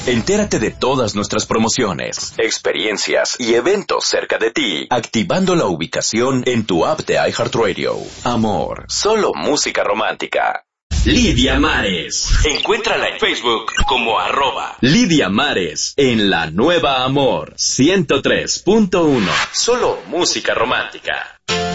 Entérate de todas nuestras promociones, experiencias y eventos cerca de ti, activando la ubicación en tu app de iHeartRadio. Amor, solo música romántica. Lidia Mares. Encuéntrala en Facebook como @Lidia Mares en La Nueva Amor 103.1. Solo música romántica.